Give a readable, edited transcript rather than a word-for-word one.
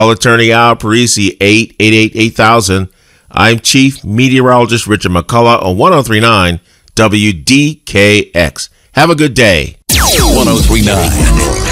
Call attorney Al Parisi, 888-8000. I'm Chief Meteorologist Richard McCullough on 1039 WDKX. Have a good day. 1039